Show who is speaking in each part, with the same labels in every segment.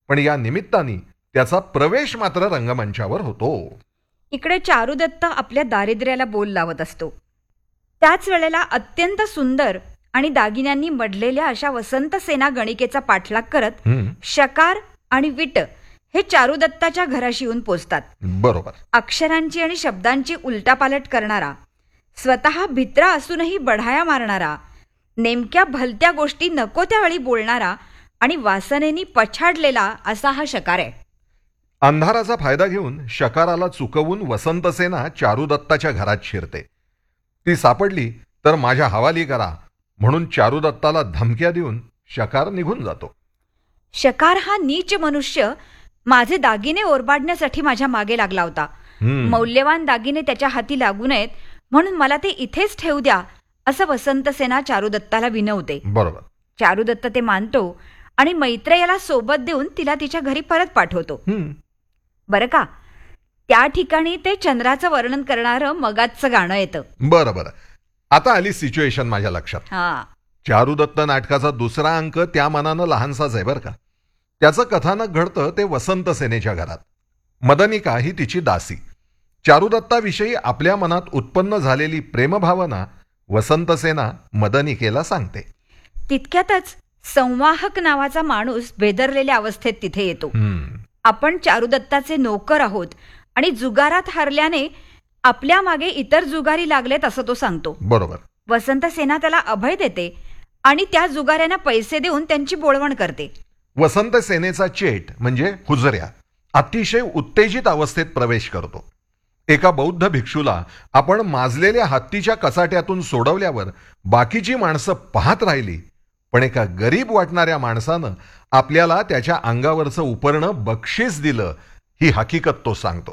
Speaker 1: पण या निमित्ताने त्याचा प्रवेश मात्र रंगमंचावर होतो.
Speaker 2: इकडे चारुदत्त आपल्या दारिद्र्याला बोल लावत असतो. त्याच वेळेला अत्यंत सुंदर आणि दागिन्यांनी मढलेल्या अशा वसंतसेना गणिकेचा पाठलाग करत शकार आणि विट हे चारुदत्ताच्या घराशी येऊन पोचतात.
Speaker 1: बरोबर.
Speaker 2: अक्षरांची आणि शब्दांची उलटापालट करणारा, स्वतः भित्रा असूनही बढाया मारणारा, नेमक्या भलत्या गोष्टी नको त्यावेळी बोलणारा आणि वासनेनी पछाडलेला असा हा शकार आहे.
Speaker 1: अंधाराचा फायदा घेऊन शकाराला चुकवून वसंतसेना चारुदत्ताच्या घरात शिरते. ती सापडली तर माझ्या हवाली करा म्हणून चारुदत्ताला धमक्या देऊन शकार निघून जातो.
Speaker 2: शकार हा नीच मनुष्य माझे दागिने ओरबाडण्यासाठी माझ्या मागे लागला होता. मौल्यवान दागिने त्याच्या हाती लागू नयेत म्हणून मला ते इथेच ठेवू द्या असं वसंतसेना चारुदत्ताला विनवते.
Speaker 1: बरोबर.
Speaker 2: चारुदत्त ते मानतो आणि मैत्रेयाला सोबत देऊन तिला तिच्या घरी परत पाठवतो. बरं का, त्या ठिकाणी ते चंद्राचं वर्णन करणारं मगाचचं गाणं येतं.
Speaker 1: बरं. आता आली सिच्युएशन माझ्या लक्षात. चारुदत्त नाटकाचा दुसरा अंक त्या मनानं लहानसाच आहे बरं का. त्याचं कथानक घडतं ते वसंतसेनेच्या घरात. मदनिका ही तिची दासी. चारुदत्ताविषयी आपल्या मनात उत्पन्न झालेली प्रेमभावना वसंतसेना मदनिकेला सांगते.
Speaker 2: तितक्यातच संवाहक नावाचा माणूस बेदरलेल्या अवस्थेत तिथे येतो. आपण चारुदत्ताचे नोकर आहोत आणि जुगारात हरल्याने आपल्या मागे इतर जुगारी लागलेत असं तो सांगतो.
Speaker 1: बरोबर.
Speaker 2: वसंतसेना त्याला अभय देते आणि त्या जुगाऱ्यांना पैसे देऊन त्यांची बोळवण करते.
Speaker 1: वसंतसेनेचा चेट म्हणजे हुजऱ्या अतिशय उत्तेजित अवस्थेत प्रवेश करतो. एका बौद्ध भिक्षूला आपण माजलेल्या हत्तीच्या कचाट्यातून सोडवल्यावर बाकीची माणसं पाहत राहिली, पण एका गरीब वाटणाऱ्या माणसानं आपल्याला त्याच्या अंगावरचं उपरणं बक्षीस दिलं ही हकीकत तो सांगतो.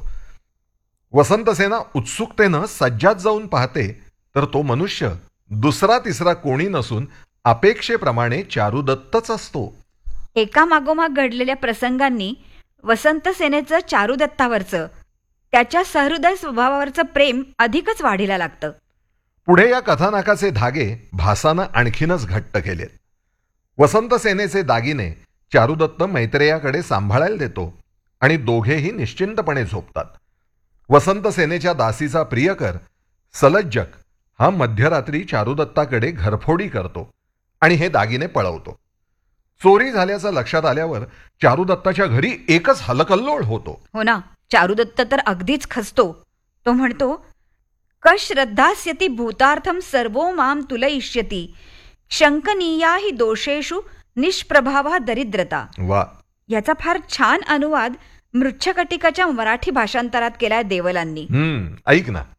Speaker 1: वसंतसेना उत्सुकतेनं सज्जात जाऊन पाहते तर तो मनुष्य दुसरा तिसरा कोणी नसून अपेक्षेप्रमाणे चारुदत्तच असतो.
Speaker 2: एका मागोमाग घडलेल्या प्रसंगांनी वसंतसेनेचं चारुदत्तावरचं, त्याच्या सहृदय स्वभावावरचं प्रेम अधिकच वाढीला लागतं.
Speaker 1: पुढे या कथानकाचे धागे भासानं आणखीनच घट्ट केलेत. वसंतसेनेचे दागिने चारुदत्त मैत्रेयाकडे सांभाळायला देतो आणि दोघेही निश्चिंतपणे झोपतात. वसंतसेनेच्या दासीचा प्रियकर सलज्जक हा मध्यरात्री चारुदत्ताकडे घरफोडी करतो आणि हे दागिने पळवतो. चोरी झाल्याचं लक्षात आल्यावर चारुदत्ताच्या घरी एकच हलकल्लोळ होतो.
Speaker 2: हो ना, चारुदत्त तर अगदीच खचतो. तो म्हणतो, कश्रद्धास्यती भूतार्थम सर्वो माम तुलयिष्यती शंकनीया हि दोषेषु निष्प्रभावा दरिद्रता.
Speaker 1: वा.
Speaker 2: याचा फार छान अनुवाद मृच्छकटिकाच्या मराठी भाषांतरात केलाय देवलांनी.
Speaker 1: ऐक ना.